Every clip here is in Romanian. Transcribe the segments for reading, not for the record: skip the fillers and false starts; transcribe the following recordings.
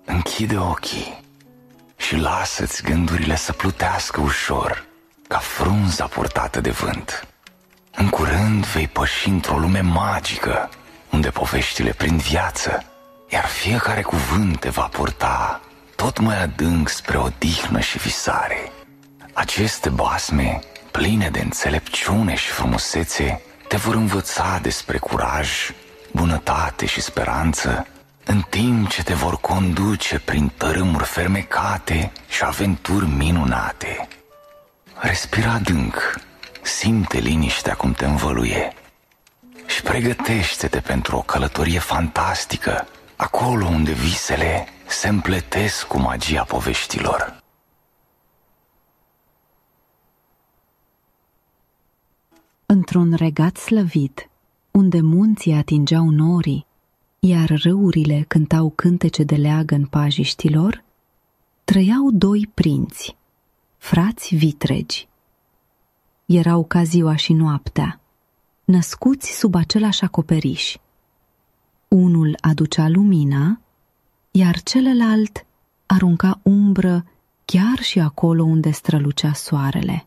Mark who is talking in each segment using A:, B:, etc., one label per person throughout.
A: Închide ochii și lasă-ți gândurile să plutească ușor, ca frunza purtată de vânt. În curând vei păși într-o lume magică, unde poveștile prind viață, iar fiecare cuvânt te va purta tot mai adânc spre odihnă și visare. Aceste basme, pline de înțelepciune și frumusețe, te vor învăța despre curaj, bunătate și speranță, în timp ce te vor conduce prin tărâmuri fermecate și aventuri minunate. Respira adânc, simte liniștea cum te învăluie și pregătește-te pentru o călătorie fantastică, acolo unde visele se împletesc cu magia poveștilor.
B: Într-un regat slăvit, unde munții atingeau norii, iar râurile cântau cântece de leagăn pajiștilor, trăiau doi prinți, frați vitregi. Erau ca ziua și noaptea, născuți sub același acoperiș. Unul aducea lumina, iar celălalt arunca umbră chiar și acolo unde strălucea soarele.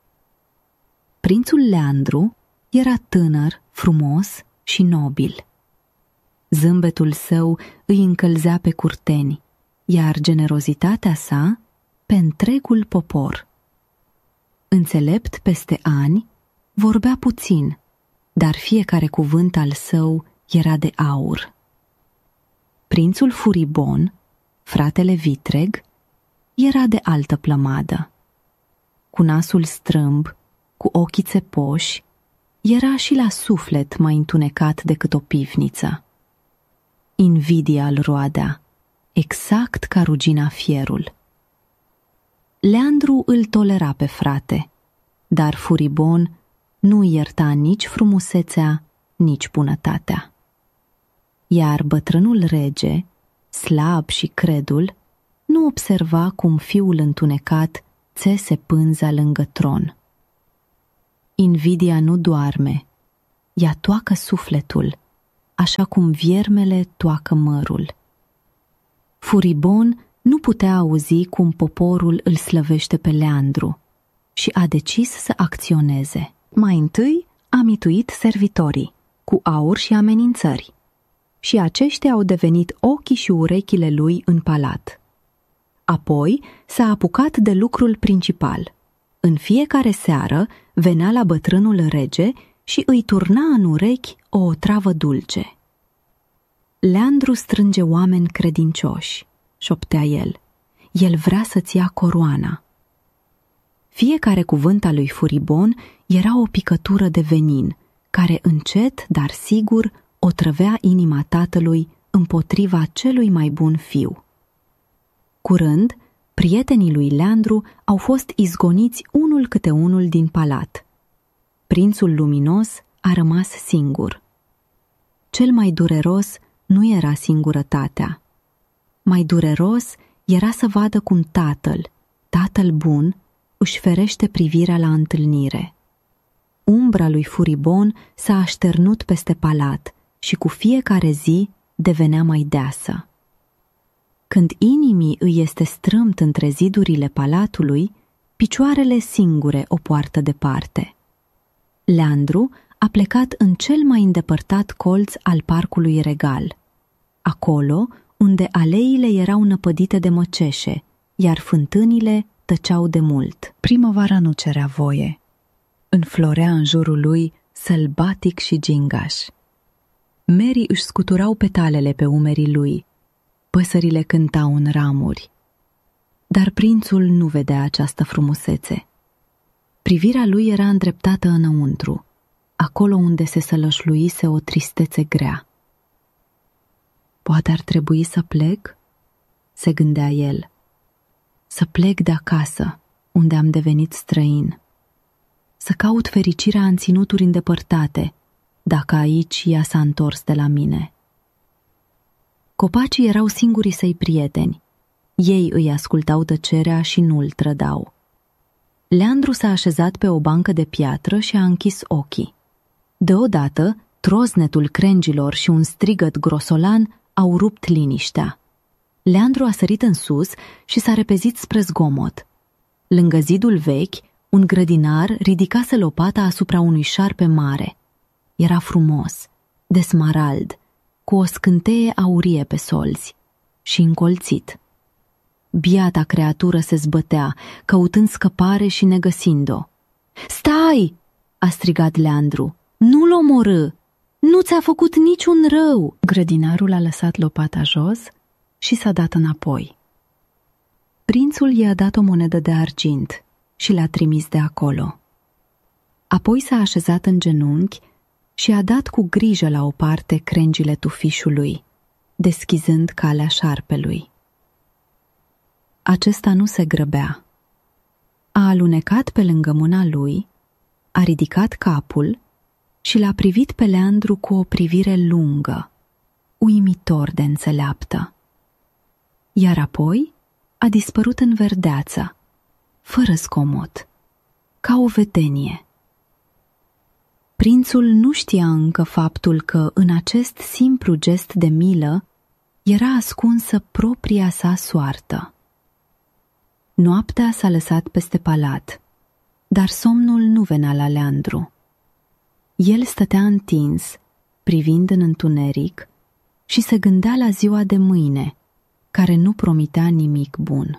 B: Prințul Leandru era tânăr, frumos și nobil. Zâmbetul său îi încălzea pe curteni, iar generozitatea sa pe întregul popor. Înțelept peste ani, vorbea puțin, dar fiecare cuvânt al său era de aur. Prințul Furibon, fratele vitreg, era de altă plămadă. Cu nasul strâmb, cu ochii țepoși, era și la suflet mai întunecat decât o pivniță. Invidia îl roadea, exact ca rugina fierul. Leandru îl tolera pe frate, dar Furibon nu ierta nici frumusețea, nici bunătatea. Iar bătrânul rege, slab și credul, nu observa cum fiul întunecat țese pânza lângă tron. Invidia nu doarme, ea toacă sufletul, așa cum viermele toacă mărul. Furibon nu putea auzi cum poporul îl slăvește pe Leandru și a decis să acționeze. Mai întâi a mituit servitorii, cu aur și amenințări, și aceștia au devenit ochii și urechile lui în palat. Apoi s-a apucat de lucrul principal. În fiecare seară venea la bătrânul rege și îi turna în urechi o otravă dulce. Leandru strânge oameni credincioși, șoptea el. El vrea să-ți ia coroana. Fiecare cuvânt al lui Furibon era o picătură de venin, care încet, dar sigur, otrăvea inima tatălui împotriva celui mai bun fiu. Curând, prietenii lui Leandru au fost izgoniți unul câte unul din palat. Prințul luminos a rămas singur. Cel mai dureros nu era singurătatea. Mai dureros era să vadă cum tatăl bun, își ferește privirea la întâlnire. Umbra lui Furibon s-a așternut peste palat și cu fiecare zi devenea mai deasă. Când inimii îi este strâmt între zidurile palatului, picioarele singure o poartă departe. Leandru a plecat în cel mai îndepărtat colț al parcului regal, acolo unde aleile erau năpădite de măceșe, iar fântânile tăceau de mult. Primăvara nu cerea voie. Înflorea în jurul lui sălbatic și gingaș. Merii își scuturau petalele pe umerii lui, păsările cântau în ramuri. Dar prințul nu vedea această frumusețe. Privirea lui era îndreptată înăuntru, acolo unde se sălășluise o tristețe grea. Poate ar trebui să plec? Se gândea el. Să plec de acasă, unde am devenit străin. Să caut fericirea în ținuturi îndepărtate, dacă aici ea s-a întors de la mine. Copacii erau singurii săi prieteni. Ei îi ascultau tăcerea și nu îl trădau. Leandru s-a așezat pe o bancă de piatră și a închis ochii. Deodată, troznetul crengilor și un strigăt grosolan au rupt liniștea. Leandru a sărit în sus și s-a repezit spre zgomot. Lângă zidul vechi, un grădinar ridicase lopata asupra unui șarpe mare. Era frumos, de smarald, cu o scânteie aurie pe solzi și încolțit. Biata creatură se zbătea, căutând scăpare și negăsind-o. "Stai!" a strigat Leandru. "Nu-l omorâ! Nu ți-a făcut niciun rău!" Grădinarul a lăsat lopata jos și s-a dat înapoi. Prințul i-a dat o monedă de argint și l-a trimis de acolo. Apoi s-a așezat în genunchi și a dat cu grijă la o parte crengile tufișului, deschizând calea șarpelui. Acesta nu se grăbea. A alunecat pe lângă mâna lui, a ridicat capul și l-a privit pe Leandru cu o privire lungă, uimitor de înțeleaptă. Iar apoi a dispărut în verdeață, fără zgomot, ca o vedenie. Prințul nu știa încă faptul că în acest simplu gest de milă era ascunsă propria sa soartă. Noaptea s-a lăsat peste palat, dar somnul nu venea la Leandru. El stătea întins, privind în întuneric, și se gândea la ziua de mâine, care nu promitea nimic bun.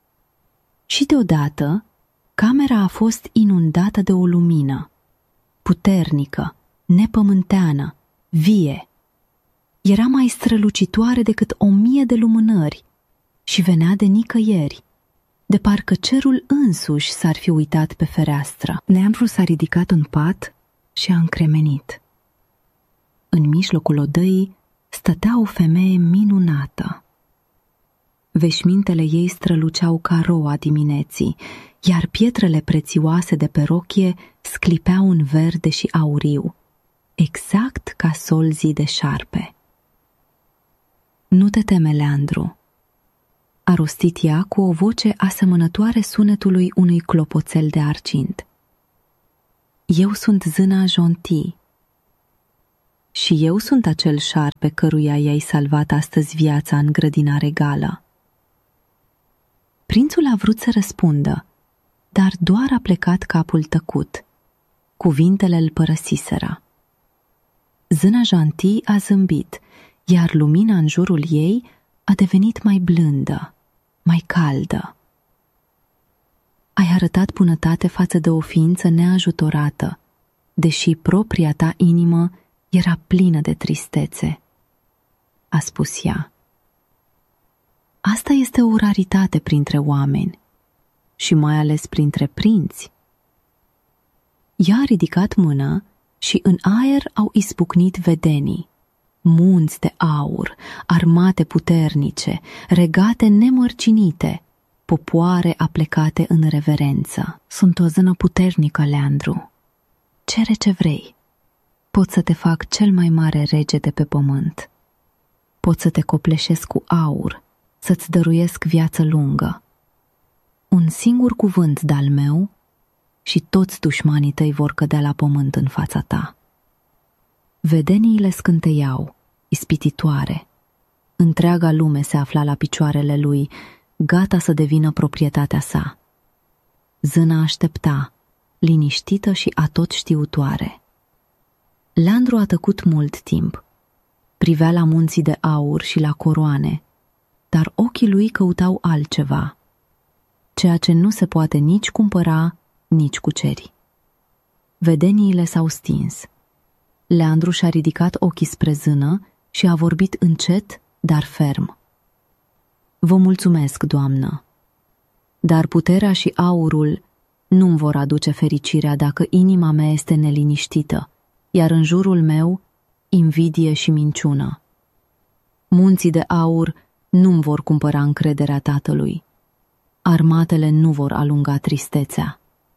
B: Și deodată, camera a fost inundată de o lumină, puternică, nepământeană, vie. Era mai strălucitoare decât 1000 de lumânări și venea de nicăieri, de parcă cerul însuși s-ar fi uitat pe fereastră. Leandru s-a ridicat în pat și a încremenit. În mijlocul odăii stătea o femeie minunată. Veșmintele ei străluceau ca roa dimineții, iar pietrele prețioase de pe rochie sclipeau în verde și auriu, exact ca solzii de șarpe. "Nu te teme, Leandru," a rostit ea cu o voce asemănătoare sunetului unui clopoțel de argint. "Eu sunt Zâna Jontii. Și eu sunt acel șarpe căruia i-ai salvat astăzi viața în grădina regală." Prințul a vrut să răspundă, dar doar a plecat capul tăcut. Cuvintele îl părăsiseră. Zâna Jontii a zâmbit, iar lumina în jurul ei a devenit mai blândă, mai caldă. "Ai arătat bunătate față de o ființă neajutorată, deși propria ta inimă era plină de tristețe," a spus ea. "Asta este o raritate printre oameni și mai ales printre prinți." Ea a ridicat mâna și în aer au izbucnit vedenii, munți de aur, armate puternice, regate nemărcinite, popoare aplecate în reverență. "Sunt o zână puternică, Leandru. Cere ce vrei. Pot să te fac cel mai mare rege de pe pământ. Pot să te copleșesc cu aur, să-ți dăruiesc viață lungă. Un singur cuvânt de-al meu și toți dușmanii tăi vor cădea la pământ în fața ta." Vedeniile scânteiau, ispititoare. Întreaga lume se afla la picioarele lui, gata să devină proprietatea sa. Zâna aștepta, liniștită și atotștiutoare. Leandru a tăcut mult timp. Privea la munții de aur și la coroane, dar ochii lui căutau altceva, ceea ce nu se poate nici cumpăra, nici cuceri. Vedeniile s-au stins. Leandru și-a ridicat ochii spre zână și a vorbit încet, dar ferm. "Vă mulțumesc, doamnă, dar puterea și aurul nu-mi vor aduce fericirea dacă inima mea este neliniștită, iar în jurul meu invidie și minciună. Munții de aur nu-mi vor cumpăra încrederea tatălui. Armatele nu vor alunga tristețea."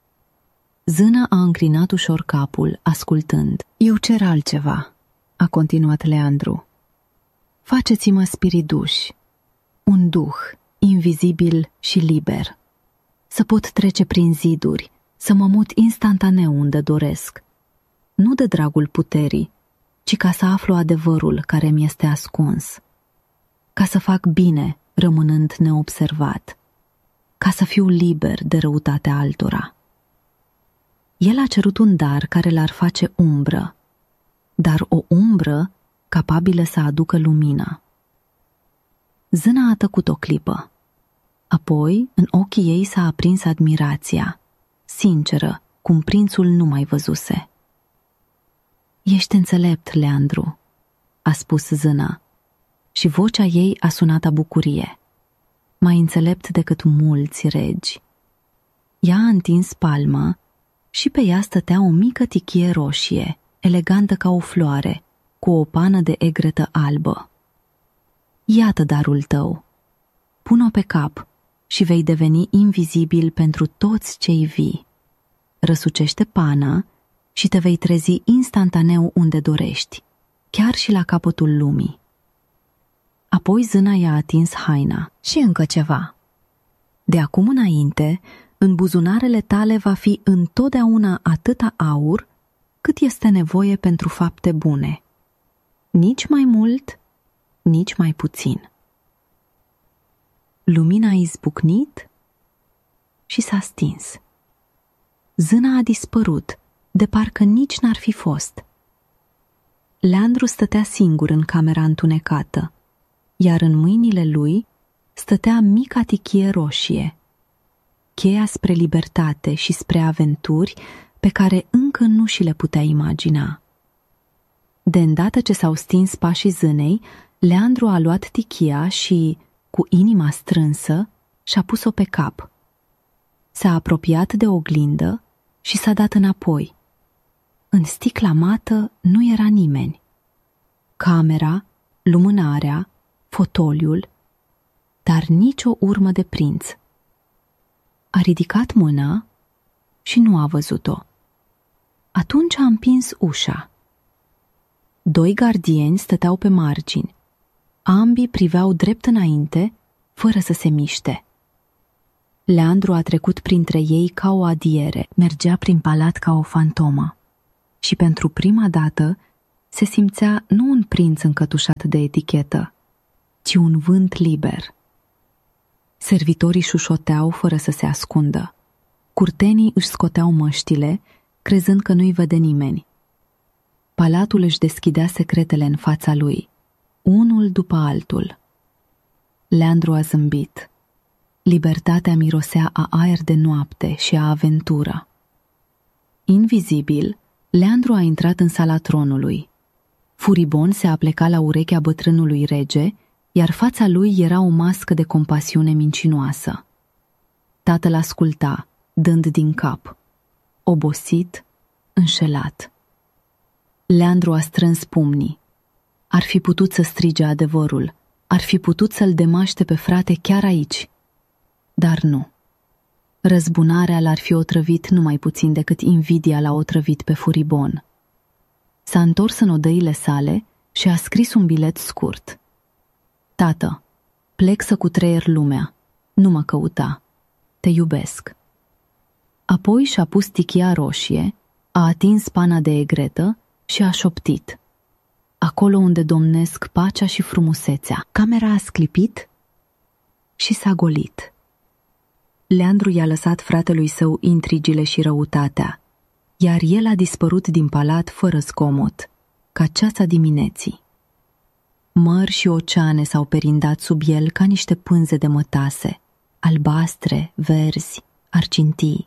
B: Zâna a înclinat ușor capul, ascultând. "Eu cer altceva," a continuat Leandru. "Faceți-mă spiriduși, un duh invizibil și liber, să pot trece prin ziduri, să mă mut instantaneu unde doresc, nu de dragul puterii, ci ca să aflu adevărul care mi este ascuns, ca să fac bine rămânând neobservat, ca să fiu liber de răutatea altora. El a cerut un dar care l-ar face umbră, dar o umbră capabilă să aducă lumină. Zâna a tăcut o clipă. Apoi, în ochii ei s-a aprins admirația, sinceră, cum prințul nu mai văzuse. Ești înțelept, Leandru, a spus zâna, și vocea ei a sunat a bucurie. Mai înțelept decât mulți regi. Ea a întins palma și pe ea stătea o mică tichie roșie, elegantă ca o floare, cu o pană de egretă albă. Iată darul tău. Pun-o pe cap și vei deveni invizibil pentru toți cei vii. Răsucește pana și te vei trezi instantaneu unde dorești, chiar și la capătul lumii. Apoi zâna i-a atins haina și încă ceva. De acum înainte, în buzunarele tale va fi întotdeauna atâta aur cât este nevoie pentru fapte bune. Nici mai mult, nici mai puțin. Lumina a izbucnit și s-a stins. Zâna a dispărut, de parcă nici n-ar fi fost. Leandru stătea singur în camera întunecată, iar în mâinile lui stătea mica tichie roșie, cheia spre libertate și spre aventuri pe care încă nu și le putea imagina. De îndată ce s-au stins pașii zânei, Leandru a luat tichia și, cu inima strânsă, și-a pus-o pe cap. S-a apropiat de oglindă și s-a dat înapoi. În sticla mată nu era nimeni. Camera, lumânarea, fotoliul, dar nicio urmă de prinț. A ridicat mâna și nu a văzut-o. Atunci a împins ușa. Doi gardieni stăteau pe margini. Ambii priveau drept înainte, fără să se miște. Leandru a trecut printre ei ca o adiere, mergea prin palat ca o fantomă. Și pentru prima dată se simțea nu un prinț încătușat de etichetă, ci un vânt liber. Servitorii șușoteau fără să se ascundă. Curtenii își scoteau măștile, crezând că nu-i vede nimeni. Palatul își deschidea secretele în fața lui, unul după altul. Leandru a zâmbit. Libertatea mirosea a aer de noapte și a aventură. Invizibil, Leandru a intrat în sala tronului. Furibon se apleca la urechea bătrânului rege, iar fața lui era o mască de compasiune mincinoasă. Tatăl asculta, dând din cap, obosit, înșelat. Leandru a strâns pumnii. Ar fi putut să strige adevărul, ar fi putut să-l demaște pe frate chiar aici. Dar nu. Răzbunarea l-ar fi otrăvit numai puțin decât invidia l-a otrăvit pe Furibon. S-a întors în odăile sale și a scris un bilet scurt. Tată, plec să cutreier lumea, nu mă căuta, te iubesc. Apoi și-a pus tichia roșie, a atins pana de egretă și a șoptit. Acolo unde domnesc pacea și frumusețea. Camera a sclipit și s-a golit. Leandru i-a lăsat fratelui său intrigile și răutatea, iar el a dispărut din palat fără zgomot, ca ceața dimineții. Mări și oceane s-au perindat sub el ca niște pânze de mătase, albastre, verzi, argintii.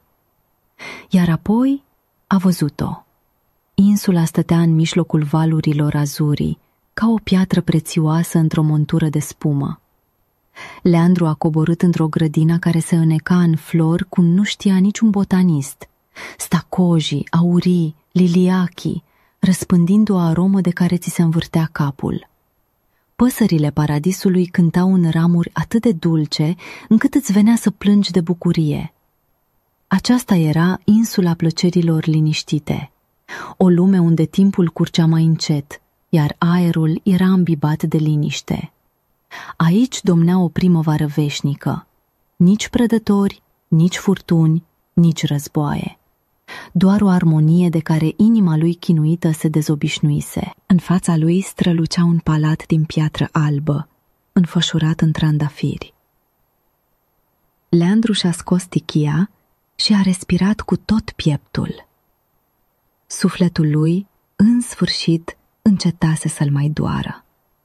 B: Iar apoi a văzut-o. Insula stătea în mijlocul valurilor azurii, ca o piatră prețioasă într-o montură de spumă. Leandru a coborât într-o grădină care se îneca în flori cum nu știa niciun botanist. Stacojii, aurii, liliachii, răspândind o aromă de care ți se învârtea capul. Păsările paradisului cântau în ramuri atât de dulce, încât îți venea să plângi de bucurie. Aceasta era insula plăcerilor liniștite, o lume unde timpul curgea mai încet, iar aerul era îmbibat de liniște. Aici domnea o primăvară veșnică, nici prădători, nici furtuni, nici războaie. Doar o armonie de care inima lui chinuită se dezobișnuise. În fața lui strălucea un palat din piatră albă, înfășurat în trandafiri. Leandru și-a scos tichia și a respirat cu tot pieptul. Sufletul lui, în sfârșit, încetase să-l mai doară.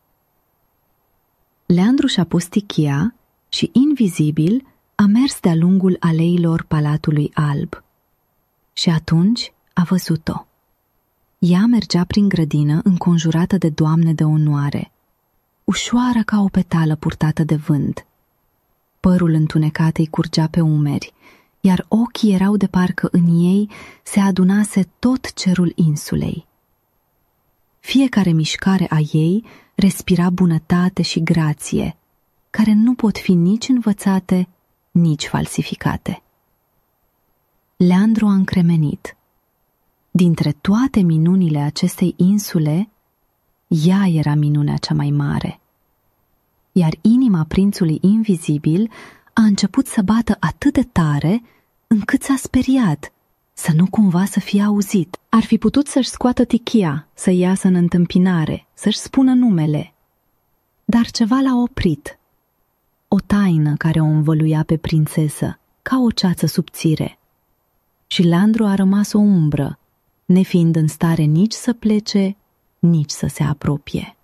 B: Leandru și-a pus tichia și, invizibil, a mers de-a lungul aleilor Palatului Alb. Și atunci a văzut-o. Ea mergea prin grădină înconjurată de doamne de onoare, ușoară ca o petală purtată de vânt. Părul întunecat îi curgea pe umeri, iar ochii erau de parcă în ei se adunase tot cerul insulei. Fiecare mișcare a ei respira bunătate și grație, care nu pot fi nici învățate, nici falsificate. Leandru a încremenit. Dintre toate minunile acestei insule, ea era minunea cea mai mare. Iar inima prințului invizibil a început să bată atât de tare încât s-a speriat, să nu cumva să fie auzit. Ar fi putut să-și scoată tichia, să iasă în întâmpinare, să-și spună numele. Dar ceva l-a oprit. O taină care o învăluia pe prințesă, ca o ceață subțire. Și Leandru a rămas o umbră, nefiind în stare nici să plece, nici să se apropie.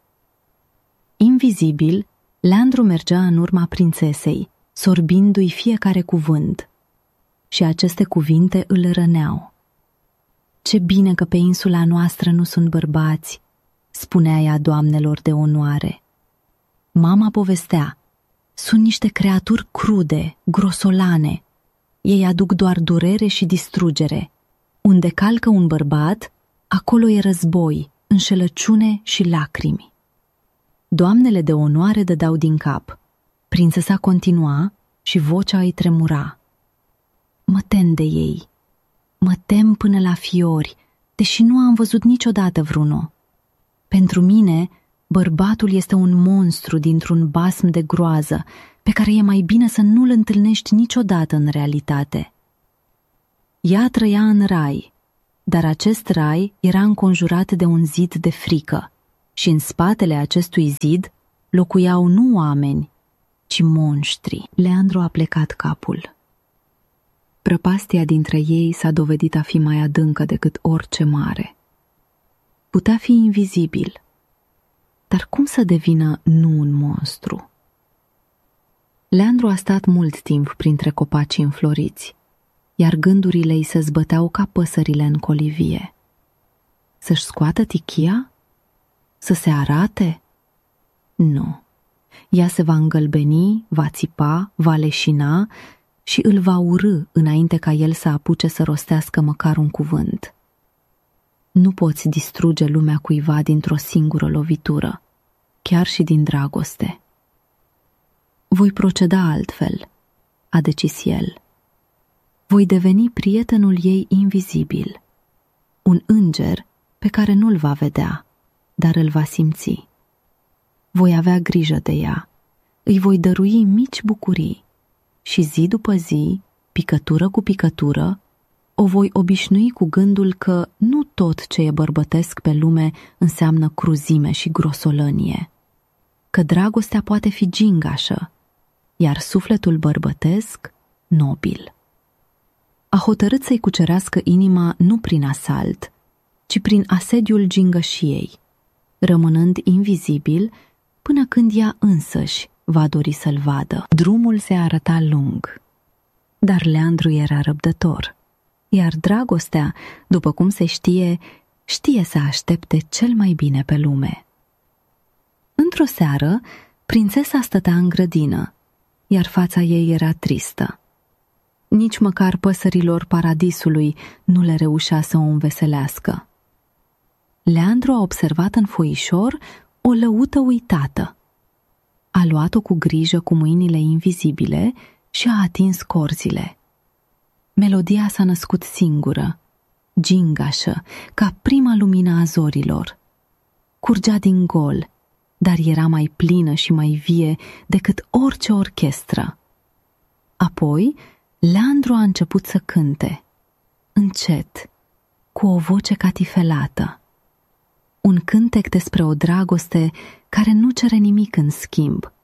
B: Invizibil, Leandru mergea în urma prințesei, sorbindu-i fiecare cuvânt. Și aceste cuvinte îl răneau. Ce bine că pe insula noastră nu sunt bărbați, spunea ea doamnelor de onoare. Mama povestea, sunt niște creaturi crude, grosolane. Ei aduc doar durere și distrugere. Unde calcă un bărbat, acolo e război, înșelăciune și lacrimi. Doamnele de onoare dădeau din cap. Prințesa continua și vocea îi tremura. Mă tem de ei. Mă tem până la fiori, deși nu am văzut niciodată vreunul. Pentru mine, bărbatul este un monstru dintr-un basm de groază, pe care e mai bine să nu-l întâlnești niciodată în realitate. Ea trăia în rai, dar acest rai era înconjurat de un zid de frică și în spatele acestui zid locuiau nu oameni, ci monștri. Leandru a plecat capul. Prăpastia dintre ei s-a dovedit a fi mai adâncă decât orice mare. Putea fi invizibil, dar cum să devină nu un monstru? Leandru a stat mult timp printre copacii înfloriți, iar gândurile îi se zbăteau ca păsările în colivie. Să-și scoată tichia? Să se arate? Nu. Ea se va îngălbeni, va țipa, va leșina și îl va urâ înainte ca el să apuce să rostească măcar un cuvânt. Nu poți distruge lumea cuiva dintr-o singură lovitură, chiar și din dragoste. Voi proceda altfel, a decis el. Voi deveni prietenul ei invizibil, un înger pe care nu-l va vedea, dar îl va simți. Voi avea grijă de ea, îi voi dărui mici bucurii și zi după zi, picătură cu picătură, o voi obișnui cu gândul că nu tot ce e bărbătesc pe lume înseamnă cruzime și grosolănie, că dragostea poate fi gingașă, iar sufletul bărbătesc nobil. A hotărât să-i cucerească inima nu prin asalt, ci prin asediul gingășiei, rămânând invizibil până când ea însăși va dori să-l vadă. Drumul se arăta lung, dar Leandru era răbdător, iar dragostea, după cum se știe, știe să aștepte cel mai bine pe lume. Într-o seară, prințesa stătea în grădină, iar fața ei era tristă. Nici măcar păsărilor paradisului nu le reușea să o înveselească. Leandru a observat în foișor o lăută uitată. A luat-o cu grijă cu mâinile invizibile și a atins corzile. Melodia s-a născut singură, gingașă, ca prima lumină a zorilor. Curgea din gol, dar era mai plină și mai vie decât orice orchestră. Apoi, Leandru a început să cânte, încet, cu o voce catifelată. Un cântec despre o dragoste care nu cere nimic în schimb,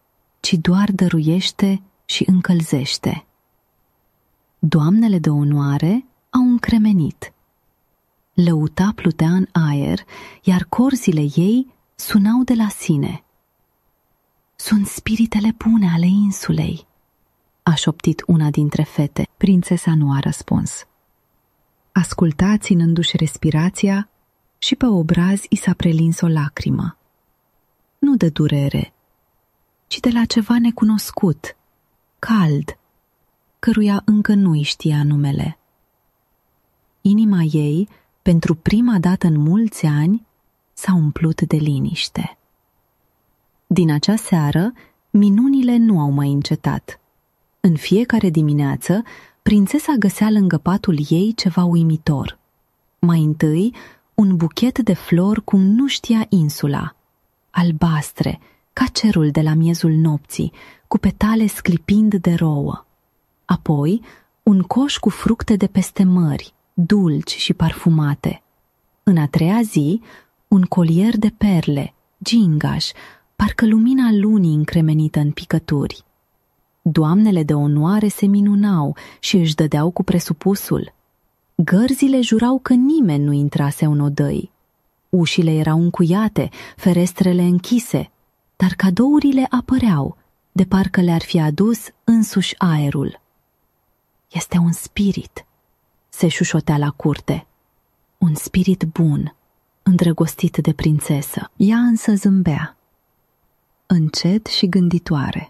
B: ci doar dăruiește și încălzește. Doamnele de onoare au încremenit. Lăuta plutea în aer, iar corzile ei sunau de la sine. Sunt spiritele bune ale insulei, a șoptit una dintre fete. Prințesa nu a răspuns. Asculta ținându-și respirația și pe obraz i s-a prelins o lacrimă. Nu de durere, ci de la ceva necunoscut, cald, căruia încă nu-i știa numele. Inima ei, pentru prima dată în mulți ani, s-a umplut de liniște. Din acea seară, minunile nu au mai încetat. În fiecare dimineață, prințesa găsea lângă patul ei ceva uimitor. Mai întâi, un buchet de flori cum nu știa insula, albastre, ca cerul de la miezul nopții, cu petale sclipind de rouă. Apoi, un coș cu fructe de peste mări, dulci și parfumate. În a treia zi, un colier de perle, gingaș, parcă lumina lunii încremenită în picături. Doamnele de onoare se minunau și își dădeau cu presupusul. Gărzile jurau că nimeni nu intrase în odăi. Ușile erau încuiate, ferestrele închise, dar cadourile apăreau, de parcă le-ar fi adus însuși aerul. Este un spirit, se șușotea la curte. Un spirit bun, îndrăgostit de prințesă. Ea însă zâmbea, încet și gânditoare.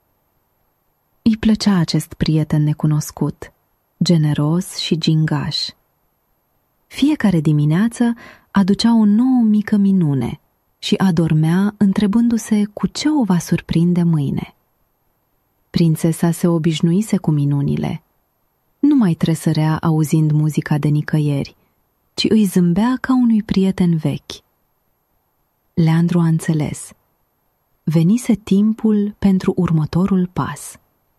B: Îi plăcea acest prieten necunoscut, generos și gingaș. Fiecare dimineață aducea o nouă mică minune și adormea întrebându-se cu ce o va surprinde mâine. Prințesa se obișnuise cu minunile. Nu mai tresărea auzind muzica de nicăieri, ci îi zâmbea ca unui prieten vechi. Leandru a înțeles. Venise timpul pentru următorul pas.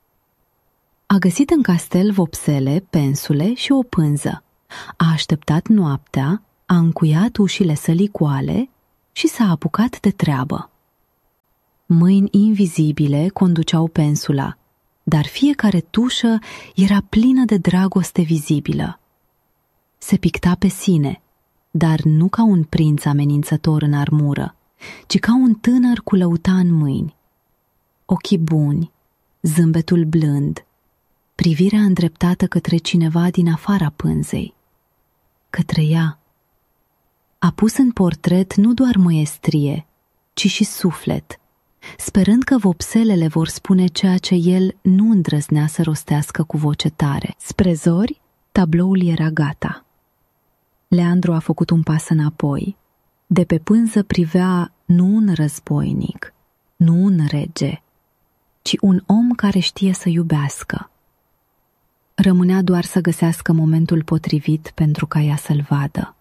B: A găsit în castel vopsele, pensule și o pânză. A așteptat noaptea, a încuiat ușile sălii goale și s-a apucat de treabă. Mâini invizibile conduceau pensula, dar fiecare tușă era plină de dragoste vizibilă. Se picta pe sine, dar nu ca un prinț amenințător în armură, ci ca un tânăr cu lăuta în mâini. Ochii buni, zâmbetul blând, privirea îndreptată către cineva din afara pânzei, către ea. A pus în portret nu doar măiestrie, ci și suflet, sperând că vopselele vor spune ceea ce el nu îndrăznea să rostească cu voce tare. Spre zori, tabloul era gata. Leandru a făcut un pas înapoi. De pe pânză privea nu un războinic, nu un rege, ci un om care știe să iubească. Rămânea doar să găsească momentul potrivit pentru ca ea să-l vadă.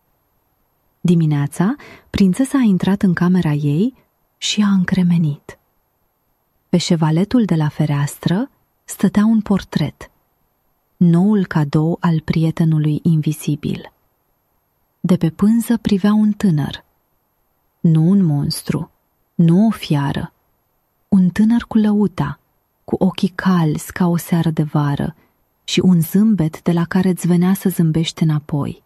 B: Dimineața, prințesa a intrat în camera ei și a încremenit. Pe șevaletul de la fereastră stătea un portret, noul cadou al prietenului invizibil. De pe pânză privea un tânăr, nu un monstru, nu o fiară, un tânăr cu lăuta, cu ochii calzi ca o seară de vară și un zâmbet de la care îți venea să zâmbești înapoi.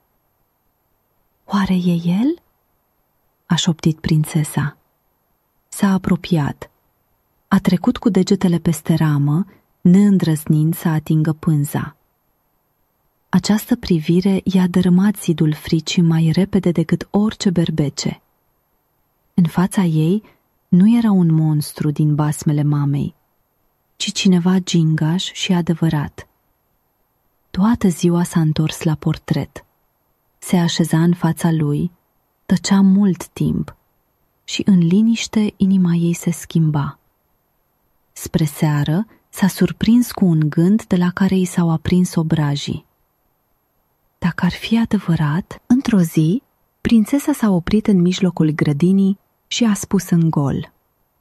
B: Oare e el? A șoptit prințesa. S-a apropiat. A trecut cu degetele peste ramă, neîndrăznind să atingă pânza. Această privire i-a dărâmat zidul fricii mai repede decât orice berbece. În fața ei nu era un monstru din basmele mamei, ci cineva gingaș și adevărat. Toată ziua s-a întors la portret. Se așeza în fața lui, tăcea mult timp și în liniște inima ei se schimba. Spre seară s-a surprins cu un gând de la care i s-au aprins obrajii. Dacă ar fi adevărat, într-o zi, prințesa s-a oprit în mijlocul grădinii și a spus în gol: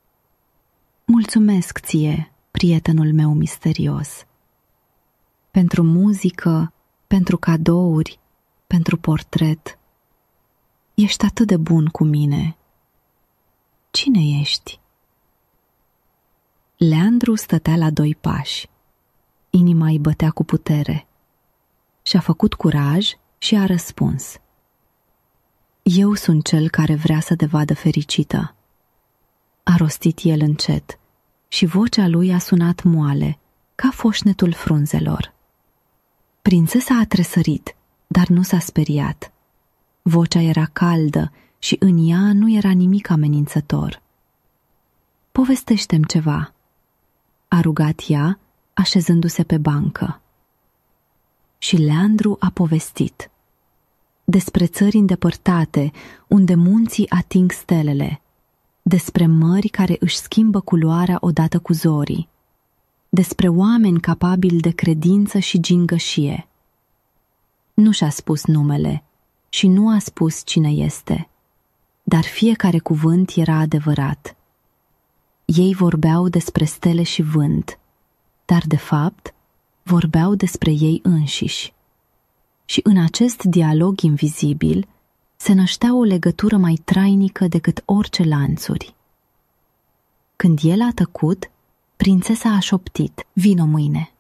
B: Mulțumesc ție, prietenul meu misterios, pentru muzică, pentru cadouri, pentru portret. Ești atât de bun cu mine. Cine ești? Leandru stătea la 2 pași. Inima îi bătea cu putere. Și-a făcut curaj și a răspuns: Eu sunt cel care vrea să te vadă fericită. A rostit el încet și vocea lui a sunat moale, ca foșnetul frunzelor. Prințesa a tresărit, dar nu s-a speriat. Vocea era caldă și în ea nu era nimic amenințător. Povestește-mi ceva, a rugat ea, așezându-se pe bancă. Și Leandru a povestit despre țări îndepărtate, unde munții ating stelele, despre mări care își schimbă culoarea odată cu zorii, despre oameni capabili de credință și gingășie. Nu și-a spus numele și nu a spus cine este, dar fiecare cuvânt era adevărat. Ei vorbeau despre stele și vânt, dar de fapt vorbeau despre ei înșiși. Și în acest dialog invizibil se năștea o legătură mai trainică decât orice lanțuri. Când el a tăcut, prințesa a șoptit: Vino mâine.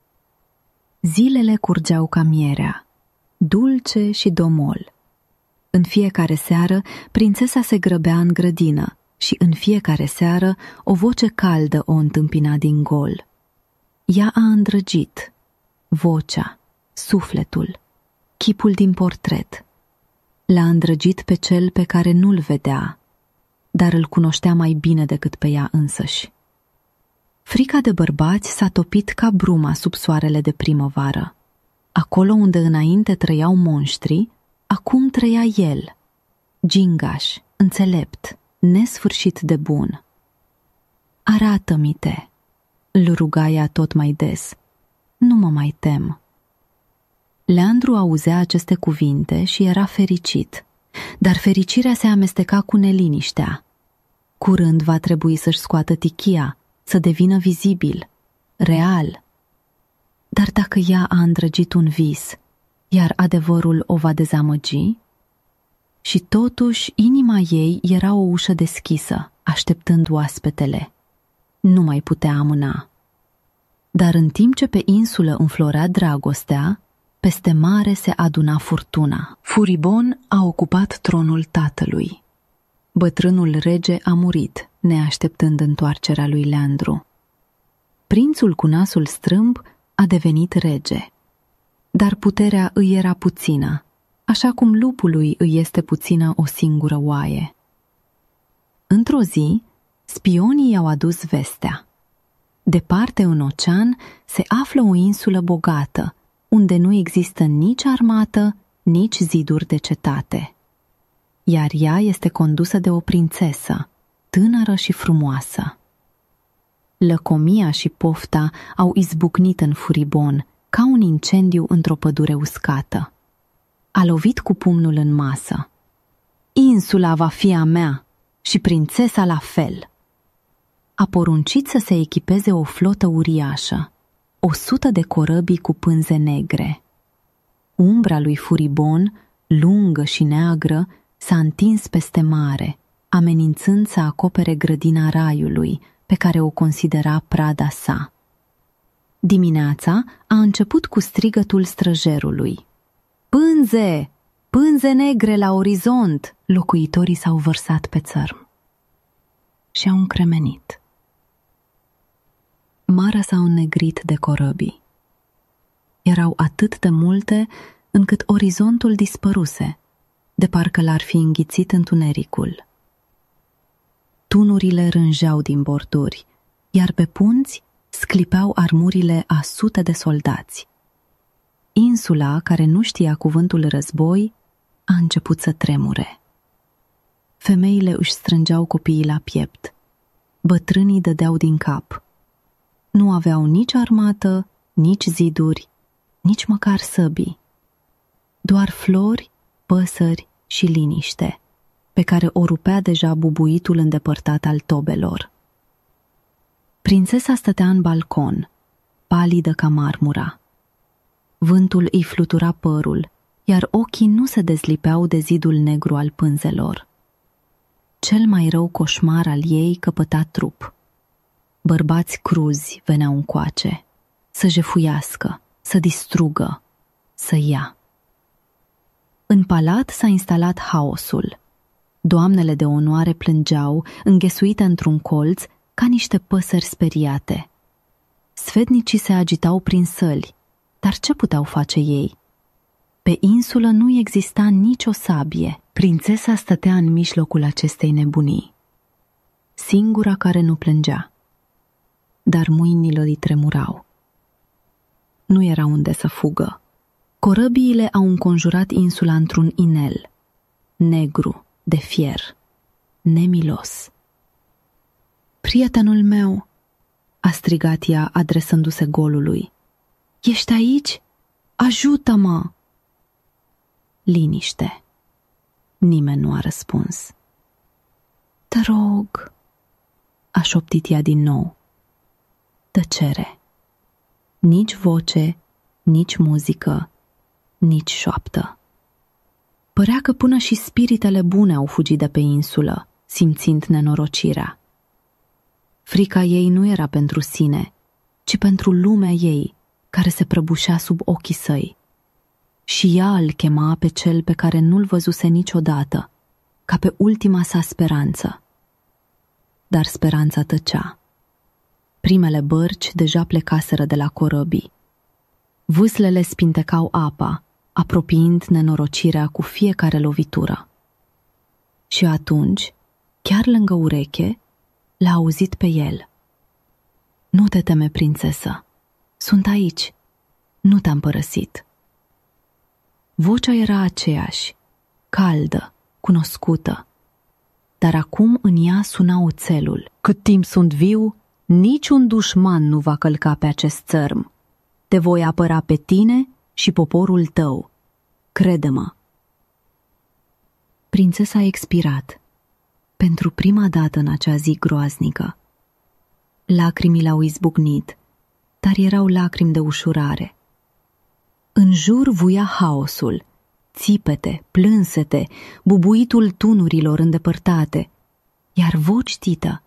B: Zilele curgeau ca mierea, dulce și domol. În fiecare seară, prințesa se grăbea în grădină și în fiecare seară o voce caldă o întâmpina din gol. Ea a îndrăgit vocea, sufletul, chipul din portret. L-a îndrăgit pe cel pe care nu-l vedea, dar îl cunoștea mai bine decât pe ea însăși. Frica de bărbați s-a topit ca bruma sub soarele de primăvară. Acolo unde înainte trăiau monștri, acum trăia el, gingaș, înțelept, nesfârșit de bun. Arată-mi-te, îl ruga ea tot mai des, nu mă mai tem. Leandru auzea aceste cuvinte și era fericit, dar fericirea se amesteca cu neliniștea. Curând va trebui să-și scoată tichia, să devină vizibil, real. Dar dacă ea a îndrăgit un vis, iar adevărul o va dezamăgi? Și totuși inima ei era o ușă deschisă, așteptând oaspetele. Nu mai putea amâna. Dar în timp ce pe insulă înflorea dragostea, peste mare se aduna furtuna. Furibon a ocupat tronul tatălui. Bătrânul rege a murit, neașteptând întoarcerea lui Leandru. Prințul cu nasul strâmb a devenit rege. Dar puterea îi era puțină, așa cum lupului îi este puțină o singură oaie. Într-o zi, spionii i-au adus vestea. Departe în ocean se află o insulă bogată, unde nu există nici armată, nici ziduri de cetate. Iar ea este condusă de o prințesă, tânără și frumoasă. Lăcomia și pofta au izbucnit în Furibon, ca un incendiu într-o pădure uscată. A lovit cu pumnul în masă. Insula va fi a mea și prințesa la fel. A poruncit să se echipeze o flotă uriașă, 100 de corăbii cu pânze negre. Umbra lui Furibon, lungă și neagră, s-a întins peste mare, amenințând să acopere grădina raiului, pe care o considera prada sa. Dimineața a început cu strigătul străjerului. Pânze! Pânze negre la orizont! Locuitorii s-au vărsat pe țărm și au încremenit. Marea s-a înnegrit de corăbii. Erau atât de multe încât orizontul dispăruse, de parcă l-ar fi înghițit întunericul. Tunurile rânjeau din borduri, iar pe punți sclipeau armurile a sute de soldați. Insula, care nu știa cuvântul război, a început să tremure. Femeile își strângeau copiii la piept. Bătrânii dădeau din cap. Nu aveau nici armată, nici ziduri, nici măcar săbii. Doar flori, păsări și liniște, pe care o rupea deja bubuitul îndepărtat al tobelor. Prințesa stătea în balcon, palidă ca marmura. Vântul îi flutura părul, iar ochii nu se dezlipeau de zidul negru al pânzelor. Cel mai rău coșmar al ei căpăta trup. Bărbați cruzi veneau încoace, să jefuiască, să distrugă, să ia. În palat s-a instalat haosul. Doamnele de onoare plângeau, înghesuite într-un colț, ca niște păsări speriate. Sfetnicii se agitau prin săli, dar ce puteau face ei? Pe insulă nu exista nicio sabie. Prințesa stătea în mijlocul acestei nebunii, singura care nu plângea, dar mâinile îi tremurau. Nu era unde să fugă. Corăbiile au înconjurat insula într-un inel, negru, de fier, nemilos. Prietenul meu, a strigat ea adresându-se golului. Ești aici? Ajută-mă! Liniște. Nimeni nu a răspuns. Te rog, a șoptit ea din nou. Tăcere. Nici voce, nici muzică, nici șoaptă. Părea că până și spiritele bune au fugit de pe insulă, simțind nenorocirea. Frica ei nu era pentru sine, ci pentru lumea ei, care se prăbușea sub ochii săi. Și ea îl chema pe cel pe care nu-l văzuse niciodată, ca pe ultima sa speranță. Dar speranța tăcea. Primele bărci deja plecaseră de la corăbii. Vâslele spintecau apa, apropiind nenorocirea cu fiecare lovitură. Și atunci, chiar lângă ureche, l-a auzit pe el. Nu te teme, prințesă, sunt aici, nu te-am părăsit. Vocea era aceeași, caldă, cunoscută, dar acum în ea suna oțelul. Cât timp sunt viu, niciun dușman nu va călca pe acest țărm. Te voi apăra pe tine și poporul tău. Crede-mă. Prințesa a expirat, pentru prima dată în acea zi groaznică. Lacrimile au izbucnit, dar erau lacrimi de ușurare. În jur vuia haosul, țipete, plânsete, bubuitul tunurilor îndepărtate, iar voci tită